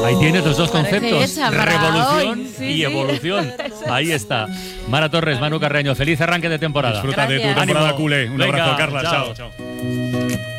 Ahí tienes los dos Parece conceptos, hecha para revolución hoy. Sí, y sí. evolución. Ahí está. Mara Torres, Manu Carreño, feliz arranque de temporada. Disfruta de tu Gracias. temporada Ánimo. culé. Un Venga, abrazo, Carla. chao. Chao.